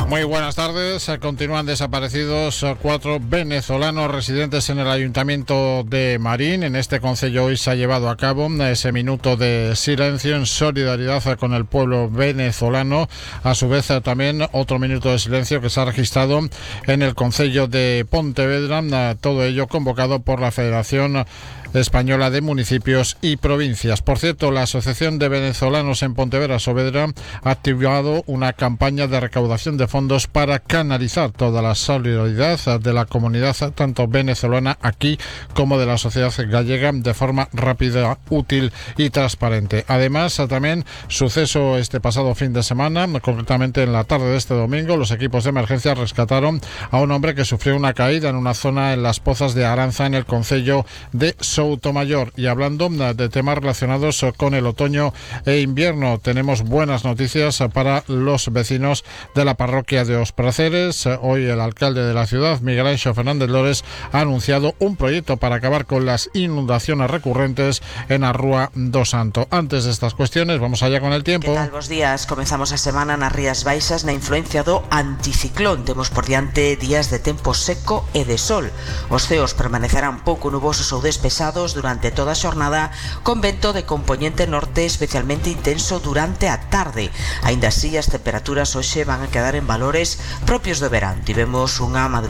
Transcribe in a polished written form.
Muy buenas tardes. Continúan desaparecidos 4 venezolanos residentes en el Ayuntamiento de Marín. En este concello hoy se ha llevado a cabo ese minuto de silencio en solidaridad con el pueblo venezolano. A su vez, también otro minuto de silencio que se ha registrado en el concello de Pontevedra. Todo ello convocado por la Federación Española de Municipios y Provincias. Por cierto, la Asociación de Venezolanos en Pontevedra, Saavedra, ha activado una campaña de recaudación de fondos para canalizar toda la solidaridad de la comunidad, tanto venezolana aquí como de la sociedad gallega, de forma rápida, útil y transparente. Además, también suceso este pasado fin de semana, concretamente en la tarde de este domingo, los equipos de emergencia rescataron a un hombre que sufrió una caída en una zona en las Pozas de Aranza, en el concello de Soutomayor. Y hablando de temas relacionados con el otoño e invierno, tenemos buenas noticias para los vecinos de la parroquia de Os Praceres. Hoy el alcalde de la ciudad, Miguel Ángel Fernández Lores, ha anunciado un proyecto para acabar con las inundaciones recurrentes en a Rúa do Santo. Antes de estas cuestiones, vamos allá con el tiempo. Que tal, bos días? Comenzamos a semana nas Rías Baixas na influencia do anticiclón. Temos por diante días de tempo seco e de sol. Os ceos permanecerán pouco nubosos ou despesados durante toda a xornada, con vento de compoñente norte especialmente intenso durante a tarde. Aínda así, as temperaturas hoxe van a quedar en valores propios do verán. Tivemos unha